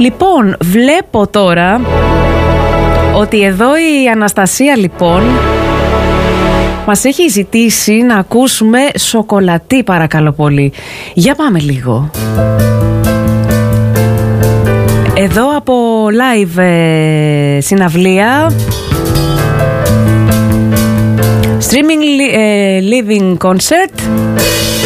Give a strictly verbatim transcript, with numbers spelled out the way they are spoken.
Λοιπόν, βλέπω τώρα ότι εδώ η Αναστασία λοιπόν μας έχει ζητήσει να ακούσουμε Σοκολατή, παρακαλώ πολύ. Για πάμε λίγο. Εδώ από live ε, συναυλία, streaming ε, living concert.